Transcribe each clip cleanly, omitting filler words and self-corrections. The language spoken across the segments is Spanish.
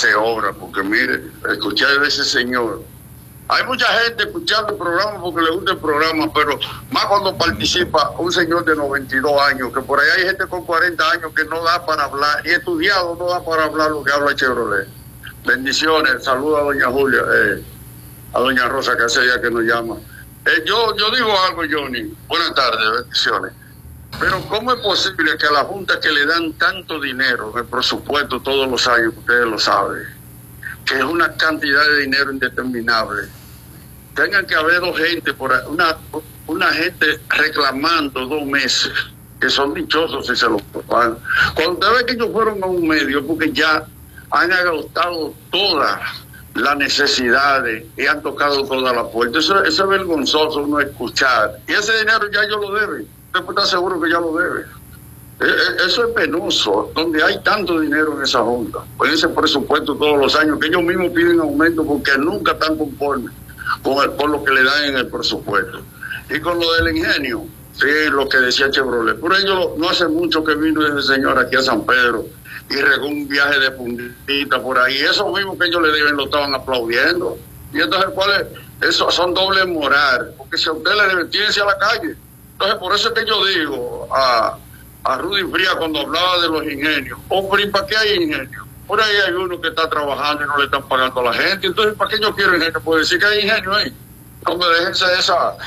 hacer obra, porque mire, escuchar a ese señor. Hay mucha gente escuchando el programa porque le gusta el programa, pero más cuando participa un señor de 92 años, que por ahí hay gente con 40 años que no da para hablar, y estudiado no da para hablar lo que habla Chevrolet. Bendiciones, saludos a doña Julia, a doña Rosa, que hace día que nos llama. Yo digo algo, Johnny. Buenas tardes, bendiciones. Pero ¿cómo es posible que a la Junta que le dan tanto dinero, el presupuesto todos los años, ustedes lo saben, que es una cantidad de dinero indeterminable, tengan que haber dos gente, una gente reclamando 2 meses, que son dichosos si se los pagan? Cuando usted ve que ellos fueron a un medio, porque ya han agotado todas las necesidades y han tocado todas las puertas. Eso es vergonzoso uno escuchar. Y ese dinero ya ellos lo deben. Usted está seguro que ya lo debe. Eso es penoso, donde hay tanto dinero en esa junta, con ese presupuesto todos los años, que ellos mismos piden aumento porque nunca están conformes con lo que le dan en el presupuesto. Y con lo del ingenio, sí, lo que decía Chevrolet, por ello no hace mucho que vino ese señor aquí a San Pedro y regó un viaje de puntita por ahí. Eso mismo que ellos le deben lo estaban aplaudiendo. Y entonces, eso son doble moral, porque si a usted le deben, tírense a la calle. Entonces, por eso es que yo digo a Rudy Frías cuando hablaba de los ingenios, ¿para qué hay ingenios? Por ahí hay uno que está trabajando y no le están pagando a la gente. Entonces, ¿para qué yo quiero ingenio? Puedo decir que hay ingenio ahí. No me déjense de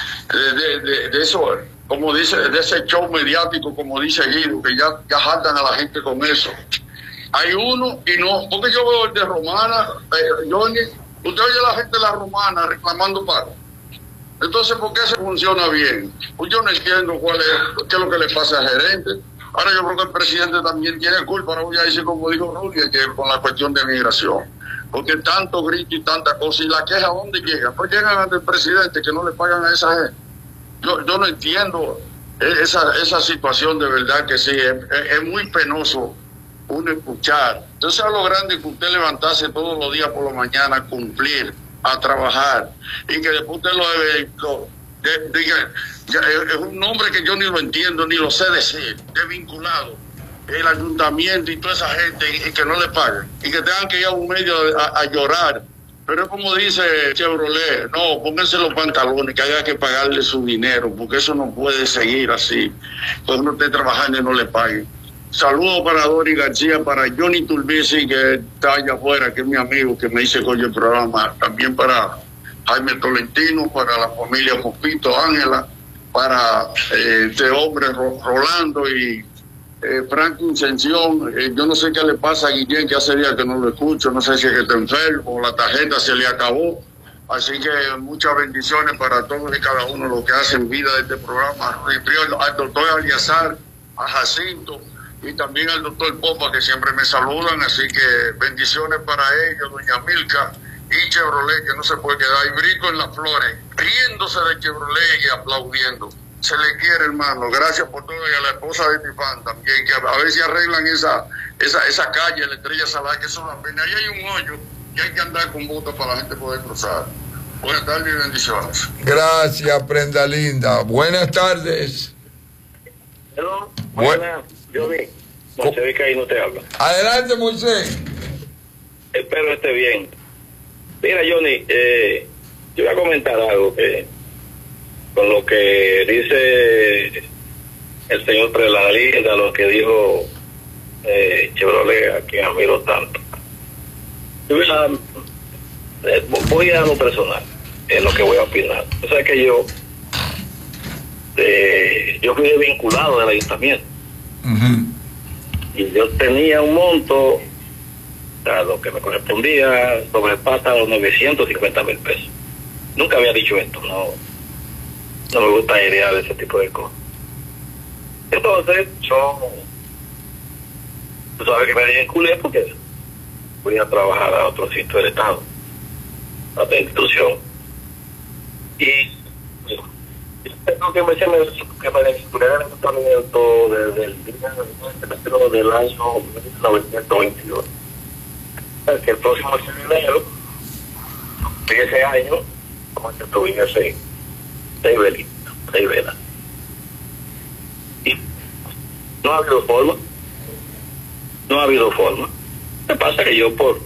eso, como dice, de ese show mediático, como dice Guido, que ya jaltan a la gente con eso. Hay uno y no, porque yo veo el de Romana, Johnny, usted oye a la gente de la Romana reclamando pago. Entonces, ¿por qué se funciona bien? Pues yo no entiendo qué es lo que le pasa al gerente. Ahora yo creo que el presidente también tiene culpa, ahora voy a decir como dijo Rudy, que con la cuestión de migración. Porque tanto grito y tanta cosa, y la queja, ¿a dónde llega? Pues llegan ante el presidente, que no le pagan a esa gente. Yo no entiendo esa situación, de verdad que sí, es muy penoso uno escuchar. Entonces, a lo grande que usted levantase todos los días por la mañana a cumplir, a trabajar, y que después usted diga, es un nombre que yo ni lo entiendo, ni lo sé decir, desvinculado, el ayuntamiento y toda esa gente, y que no le paguen, y que tengan que ir a un medio a llorar. Pero es como dice Chevrolet, no, pónganse los pantalones, que haya que pagarle su dinero, porque eso no puede seguir así, cuando uno esté trabajando y no le paguen. Saludos para Dori García, para Johnny Turbisi, que está allá afuera, que es mi amigo, que me dice con el programa. También para Jaime Tolentino, para la familia Popito, Ángela, para este hombre Rolando y Franklin Ascensión. Yo no sé qué le pasa a Guillén, que hace días que no lo escucho, no sé si es que está enfermo, la tarjeta se le acabó. Así que muchas bendiciones para todos y cada uno los que hacen vida de este programa. Al doctor Aliazar, a Jacinto, y también al doctor Popa, que siempre me saludan. Así que bendiciones para ellos, doña Milka y Chevrolet, que no se puede quedar. Y Brico en las flores, riéndose de Chevrolet y aplaudiendo. Se le quiere, hermano. Gracias por todo. Y a la esposa de mi fan también, que a ver si arreglan esa calle, la Estrella Salada, que eso es una pena. Ahí hay un hoyo y hay que andar con botas para la gente poder cruzar. Buenas tardes y bendiciones. Gracias, prenda linda. Buenas tardes. Hello. Buenas. Johnny, Moisés ahí no te habla. Adelante, Moisés. Espero esté bien. Mira, Johnny, yo voy a comentar algo que con lo que dice el señor Prenda Linda, lo que dijo Chevrolet, a quien admiro tanto. Yo voy a lo personal, en lo que voy a opinar. O sea que yo fui desvinculado del ayuntamiento. Y yo tenía un monto a lo que me correspondía, sobrepasa los 950,000 pesos. Nunca había dicho esto, no me gusta idear ese tipo de cosas. Entonces tú sabes que me desvinculé porque fui a trabajar a otro sitio del Estado, a otra institución, y tengo que me desvinculé del ayuntamiento desde el día del año 1922. Que el próximo 6 de enero de ese año, como que tuvimos 6 velas. Y no ha habido forma. Lo que pasa es que yo por